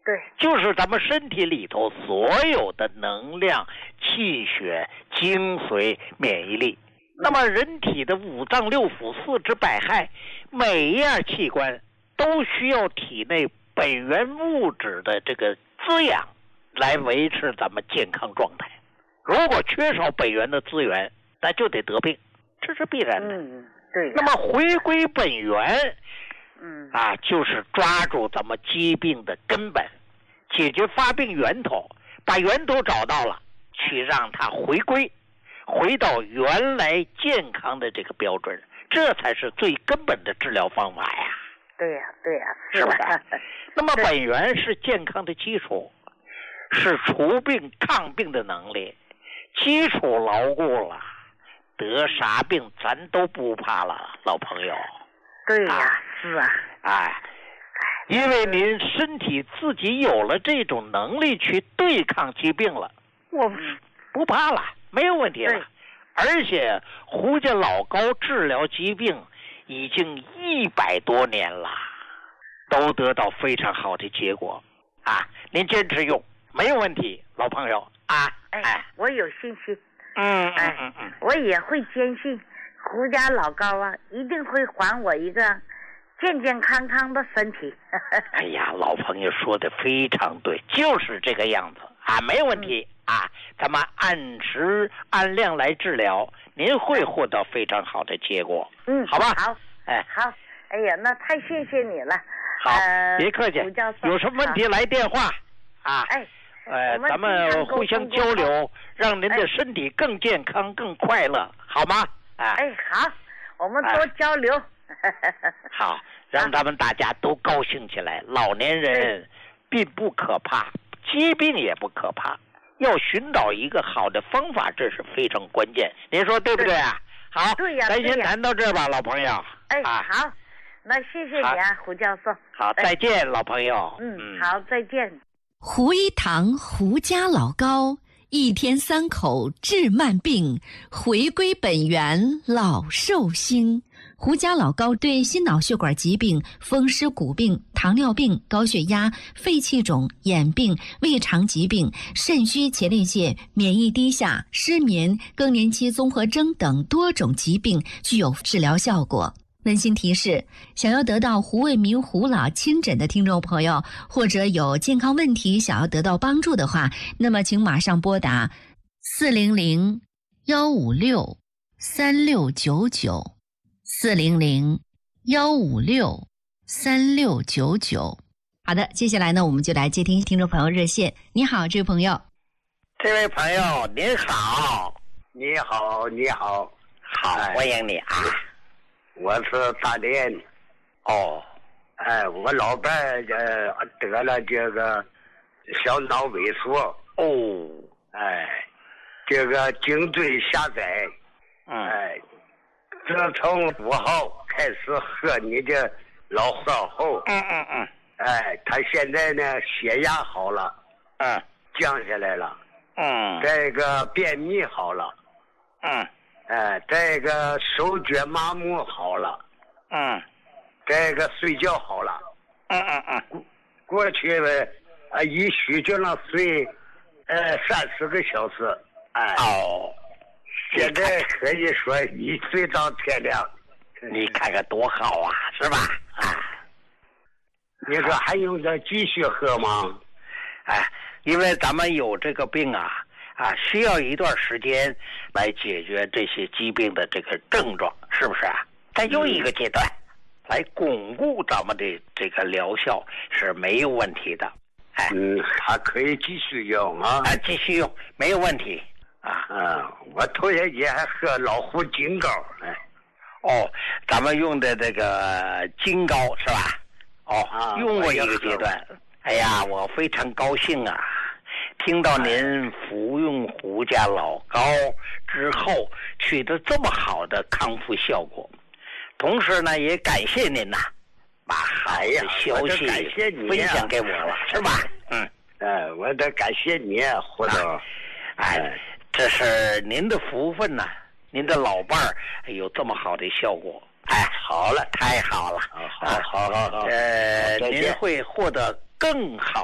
对， 就是咱们身体里头所有的能量、气血、精髓、免疫力。那么人体的五脏六腑、四肢百骸，每一样器官都需要体内本源物质的这个滋养，来维持咱们健康状态。如果缺少本源的资源，那就得得病，这是必然的。 对。 那么回归本源，就是抓住咱们疾病的根本，解决发病源头，把源头找到了，去让它回到原来健康的这个标准，这才是最根本的治疗方法呀。 对呀， 是不是？那么本源是健康的基础，是除病抗病的能力，基础牢固了，得啥病咱都不怕了，老朋友。 对呀，是啊。 因为您身体自己有了这种能力去对抗疾病了，我不怕了，没有问题了。而且胡家老高治疗疾病已经100多年了，都得到非常好的结果啊！您坚持用没有问题，老朋友啊！ 我有信心。我也会坚信胡家老高啊，一定会还我一个健健康康的身体。 哎呀，老朋友说的非常对，就是这个样子啊，没有问题啊！咱们按时按量来治疗，您会获得非常好的结果。好吧？ 好，好。哎呀，那太谢谢你了。 好，别客气。有什么问题来电话啊？咱们互相交流，让您的身体更健康、更快乐，好吗？ 好，我们多交流。 好，让咱们大家都高兴起来。老年人并不可怕，疾病也不可怕，要寻找一个好的方法，这是非常关键。您说对不对啊？好，咱先谈到这儿吧，老朋友。 好，那谢谢你啊，胡教授。 好，再见，老朋友。 好，再见。 胡一堂胡家老高，一天3口治慢病，回归本源老寿星。胡家老高对心脑血管疾病、风湿骨病、糖尿病、高血压、肺气肿、眼病、胃肠疾病、肾虚前列腺、免疫低下、失眠、更年期综合征等多种疾病具有治疗效果。温馨提示：想要得到胡卫民胡老亲诊的听众朋友，或者有健康问题想要得到帮助的话，那么请马上拨打400-156-3699，400-156-3699。好的，接下来呢，我们就来接听听众朋友热线。你好，这位朋友。 这位朋友您好。 你好，你好。 好，欢迎你啊。 我是大连。我老伴得了这个小脑萎缩。这个颈椎狭窄。自从5号开始喝你的老少后。他现在呢血压好了。降下来了。这个便秘好了。这个手脚麻木好了。这个睡觉好了。过去一宿就能睡30个小时。现在可以说一睡到天亮。 你看看多好啊，是吧？ 你说还用着继续喝吗？ 因为咱们有这个病需要一段时间来解决这些疾病的这个症状，是不是啊？再用一个阶段来巩固咱们的这个疗效是没有问题的。 还可以继续用啊。 继续用没有问题。 我头些节还喝老虎金膏。 咱们用的这个金膏是吧？用过一个阶段。我非常高兴啊，听到您服用胡家老高之后取得这么好的康复效果，同时呢也感谢您把好的消息分享给我了，是吧？ 我得感谢你，胡总。 这是您的福分您的老伴儿有这么好的效果。好了，太好了。 好。 您会获得更好